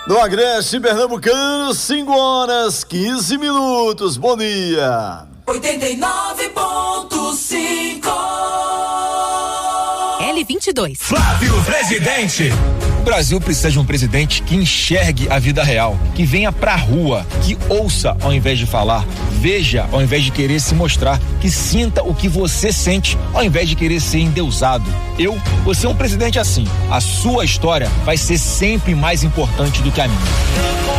No Agreste Pernambucano, 5h15. Bom dia. 89.5 L22. Flávio Presidente. O Brasil precisa de um presidente que enxergue a vida real, que venha pra rua, que ouça ao invés de falar, veja ao invés de querer se mostrar, que sinta o que você sente ao invés de querer ser endeusado. Vou ser um presidente assim. A sua história vai ser sempre mais importante do que a minha.